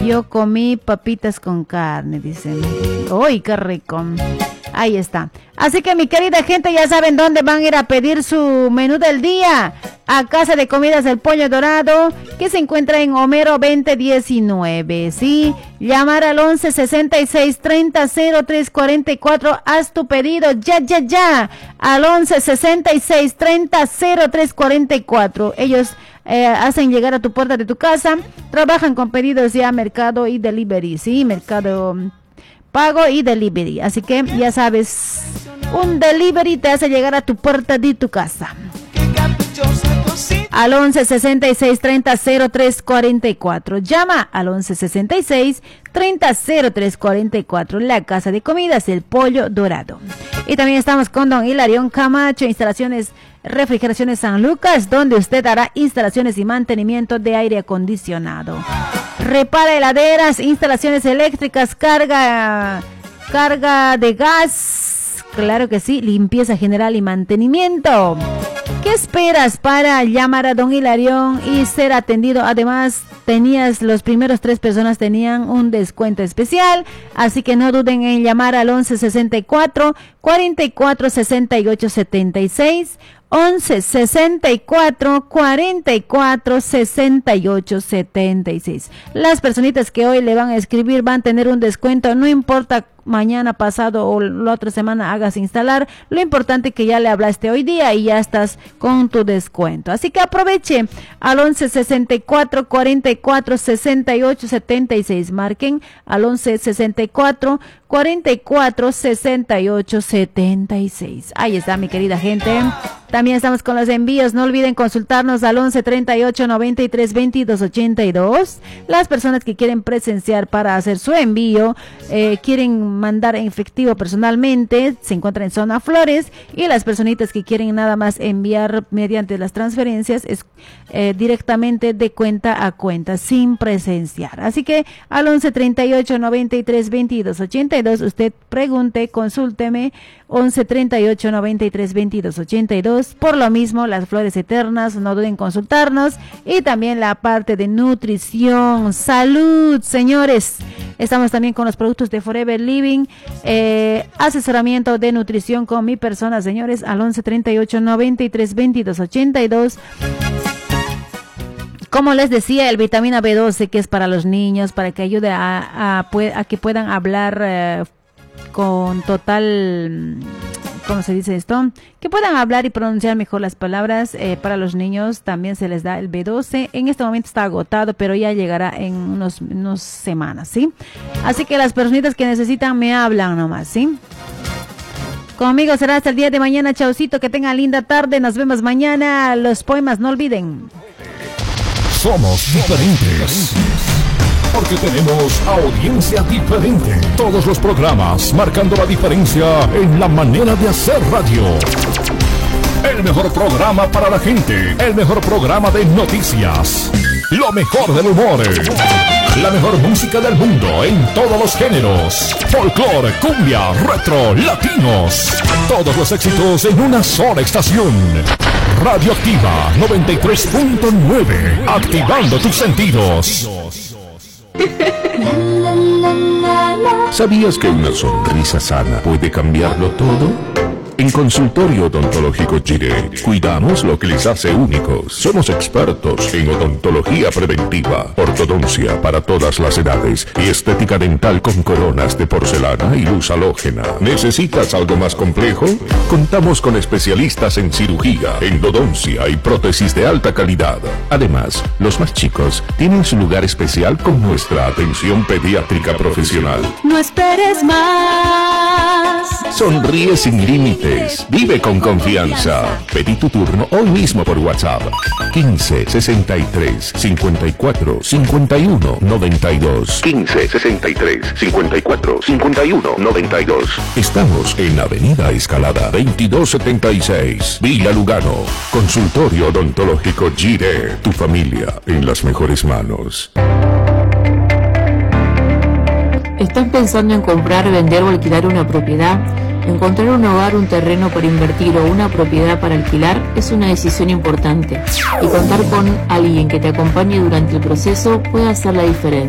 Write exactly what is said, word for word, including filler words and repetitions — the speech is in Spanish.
Yo comí papitas con carne, dicen. ¡Uy, qué rico! Ahí está. Así que mi querida gente, ya saben dónde van a ir a pedir su menú del día. A Casa de Comidas El Pollo Dorado, que se encuentra en Homero veinte diecinueve. Sí, llamar al once sesenta y seis treinta cero tres cuarenta y cuatro. Haz tu pedido ya, ya, ya. Al once sesenta y seis treinta cero tres cuarenta y cuatro. Ellos eh, hacen llegar a tu puerta de tu casa. Trabajan con pedidos ya mercado y delivery. Sí, mercado pago y delivery. Así que ya sabes, un delivery te hace llegar a tu puerta de tu casa. Al once sesenta y seis treinta cero tres cuarenta y cuatro. Llama al once sesenta y seis treinta cero tres cuarenta y cuatro. La Casa de Comidas El Pollo Dorado. Y también estamos con don Hilarión Camacho, Instalaciones Refrigeraciones San Lucas, donde usted hará instalaciones y mantenimiento de aire acondicionado. Repara heladeras, instalaciones eléctricas, carga, carga de gas, claro que sí, limpieza general y mantenimiento. ¿Qué esperas para llamar a don Hilarión y ser atendido? Además, tenías, los primeros tres personas tenían un descuento especial, así que no duden en llamar al once sesenta y cuatro cuarenta y cuatro sesenta y ocho setenta y seis. once sesenta y cuatro cuarenta y cuatro sesenta y ocho setenta y seis. Las personitas que hoy le van a escribir van a tener un descuento, no importa mañana, pasado o la otra semana hagas instalar, lo importante es que ya le hablaste hoy día y ya estás con tu descuento. Así que aproveche al once sesenta y cuatro cuarenta y cuatro sesenta y ocho setenta y seis. Marquen al once sesenta y cuatro cuarenta y cuatro sesenta y ocho setenta y seis. Ahí está, mi querida gente. También estamos con los envíos. No olviden consultarnos al once treinta y ocho noventa y tres veintidós ochenta y dos. Las personas que quieren presenciar para hacer su envío, eh, quieren mandar en efectivo personalmente, se encuentran en Zona Flores. Y las personitas que quieren nada más enviar mediante las transferencias es eh, directamente de cuenta a cuenta, sin presenciar. Así que al once treinta y ocho noventa y tres veintidós ochenta y dos, usted pregunte, consúlteme. Once treinta y ocho noventa y tres veintidós ochenta y dos. Por lo mismo, las flores eternas, no duden en consultarnos. Y también la parte de nutrición, salud, señores. Estamos también con los productos de Forever Living, eh, asesoramiento de nutrición con mi persona, señores, al once treinta y ocho noventa y tres veintidós ochenta y dos. Como les decía, el vitamina B doce, que es para los niños, para que ayude a, a, a que puedan hablar eh, con total, ¿cómo se dice esto? Que puedan hablar y pronunciar mejor las palabras. Eh, para los niños también se les da el B doce. En este momento está agotado, pero ya llegará en unos, unos semanas, ¿sí? Así que las personitas que necesitan me hablan nomás, ¿sí? Conmigo será hasta el día de mañana. Chaucito, que tengan linda tarde. Nos vemos mañana. Los poemas, no olviden. Somos diferentes. Porque tenemos audiencia diferente. Todos los programas marcando la diferencia en la manera de hacer radio. El mejor programa para la gente. El mejor programa de noticias. Lo mejor del humor. La mejor música del mundo en todos los géneros. Folclore, cumbia, retro, latinos. Todos los éxitos en una sola estación. Radioactiva noventa y tres punto nueve. Activando tus sentidos. ¿Sabías que una sonrisa sana puede cambiarlo todo? En Consultorio Odontológico Chile, cuidamos lo que les hace únicos. Somos expertos en odontología preventiva, ortodoncia para todas las edades y estética dental con coronas de porcelana y luz halógena. ¿Necesitas algo más complejo? Contamos con especialistas en cirugía, endodoncia y prótesis de alta calidad. Además, los más chicos tienen su lugar especial con nuestra atención pediátrica profesional. No esperes más. Sonríe sin límites. Vive con confianza. Pedí tu turno hoy mismo por WhatsApp. quince sesenta y tres cincuenta y cuatro cincuenta y uno noventa y dos. quince sesenta y tres cincuenta y cuatro cincuenta y uno noventa y dos. Estamos en Avenida Escalada veintidós setenta y seis, Villa Lugano. Consultorio Odontológico Gire. Tu familia en las mejores manos. ¿Estás pensando en comprar, vender o alquilar una propiedad? Encontrar un hogar, un terreno para invertir o una propiedad para alquilar es una decisión importante, y contar con alguien que te acompañe durante el proceso puede hacer la diferencia.